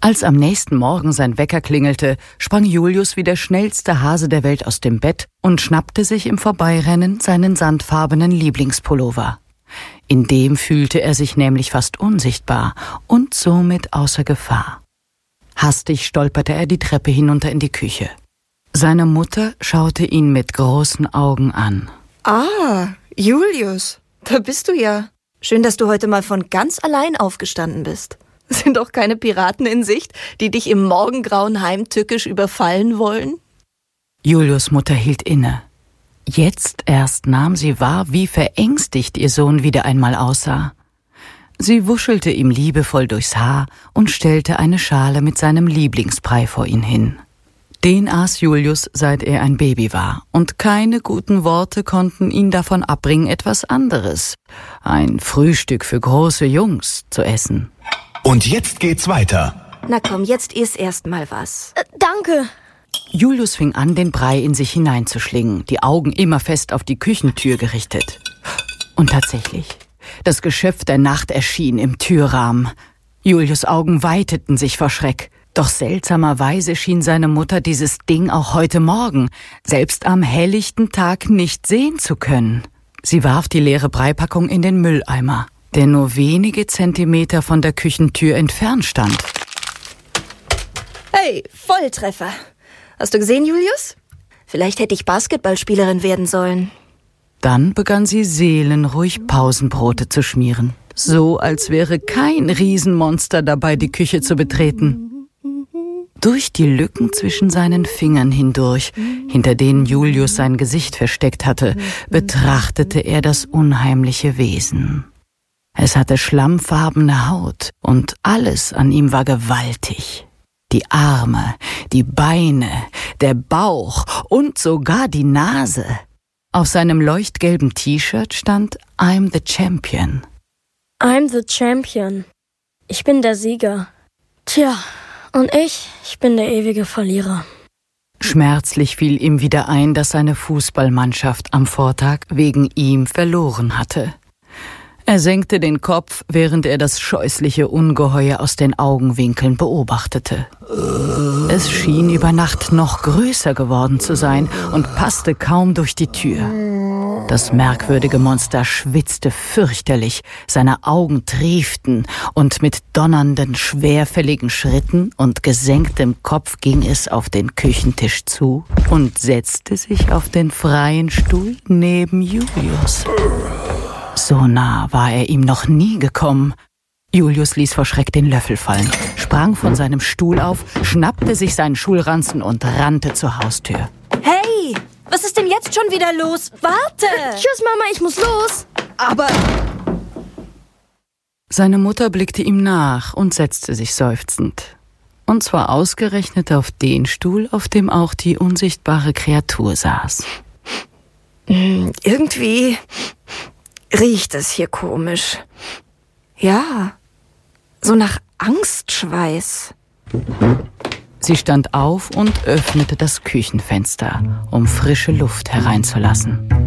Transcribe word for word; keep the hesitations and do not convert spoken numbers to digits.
Als am nächsten Morgen sein Wecker klingelte, sprang Julius wie der schnellste Hase der Welt aus dem Bett und schnappte sich im Vorbeirennen seinen sandfarbenen Lieblingspullover. In dem fühlte er sich nämlich fast unsichtbar und somit außer Gefahr. Hastig stolperte er die Treppe hinunter in die Küche. Seine Mutter schaute ihn mit großen Augen an. Ah, Julius, da bist du ja. Schön, dass du heute mal von ganz allein aufgestanden bist. Sind auch keine Piraten in Sicht, die dich im Morgengrauen heimtückisch überfallen wollen? Julius' Mutter hielt inne. Jetzt erst nahm sie wahr, wie verängstigt ihr Sohn wieder einmal aussah. Sie wuschelte ihm liebevoll durchs Haar und stellte eine Schale mit seinem Lieblingsbrei vor ihn hin. Den aß Julius, seit er ein Baby war, und keine guten Worte konnten ihn davon abbringen, etwas anderes, ein Frühstück für große Jungs, zu essen. Und jetzt geht's weiter. Na komm, jetzt iss erst mal was. Äh, danke. Julius fing an, den Brei in sich hineinzuschlingen, die Augen immer fest auf die Küchentür gerichtet. Und tatsächlich, das Geschöpf der Nacht erschien im Türrahmen. Julius' Augen weiteten sich vor Schreck. Doch seltsamerweise schien seine Mutter dieses Ding auch heute Morgen, selbst am helllichten Tag, nicht sehen zu können. Sie warf die leere Breipackung in den Mülleimer, der nur wenige Zentimeter von der Küchentür entfernt stand. Hey, Volltreffer. Hast du gesehen, Julius? Vielleicht hätte ich Basketballspielerin werden sollen. Dann begann sie seelenruhig Pausenbrote zu schmieren, so als wäre kein Riesenmonster dabei, die Küche zu betreten. Durch die Lücken zwischen seinen Fingern hindurch, hinter denen Julius sein Gesicht versteckt hatte, betrachtete er das unheimliche Wesen. Es hatte schlammfarbene Haut und alles an ihm war gewaltig. Die Arme, die Beine, der Bauch und sogar die Nase. Auf seinem leuchtgelben T-Shirt stand I'm the Champion. I'm the Champion. Ich bin der Sieger. Tja, und ich, ich bin der ewige Verlierer. Schmerzlich fiel ihm wieder ein, dass seine Fußballmannschaft am Vortag wegen ihm verloren hatte. Er senkte den Kopf, während er das scheußliche Ungeheuer aus den Augenwinkeln beobachtete. Es schien über Nacht noch größer geworden zu sein und passte kaum durch die Tür. Das merkwürdige Monster schwitzte fürchterlich, seine Augen trieften und mit donnernden, schwerfälligen Schritten und gesenktem Kopf ging es auf den Küchentisch zu und setzte sich auf den freien Stuhl neben Julius. So nah war er ihm noch nie gekommen. Julius ließ vor Schreck den Löffel fallen, sprang von seinem Stuhl auf, schnappte sich seinen Schulranzen und rannte zur Haustür. Hey, was ist denn jetzt schon wieder los? Warte! Tschüss, Mama, ich muss los. Aber... Seine Mutter blickte ihm nach und setzte sich seufzend. Und zwar ausgerechnet auf den Stuhl, auf dem auch die unsichtbare Kreatur saß. Irgendwie riecht es hier komisch. Ja, so nach Angstschweiß. Sie stand auf und öffnete das Küchenfenster, um frische Luft hereinzulassen.